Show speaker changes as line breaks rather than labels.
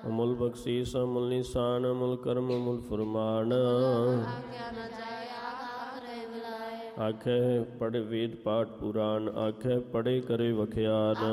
ਅਮੁਲ ਬਖਸ਼ੀਸ ਅਮੁਲ ਨਿਸ਼ਾਨ ਅਮੁਲ ਕਰਮ ਅਮੁਲ ਫੁਰਮਾਨ। ਆਖੇ ਪੜ੍ਹੇ ਵੇਦ ਪਾਠ ਪੁਰਾਨ, ਆਖੇ ਪੜ੍ਹੇ ਕਰੇ ਵਖਿਆਨ।